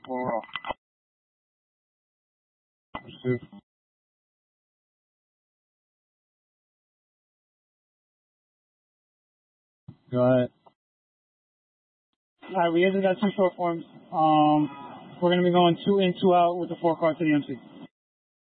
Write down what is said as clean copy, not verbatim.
Overall. Go ahead. All right, we just got 2 short forms. We're going to be going 2 in, 2 out with the 4 card to the MC.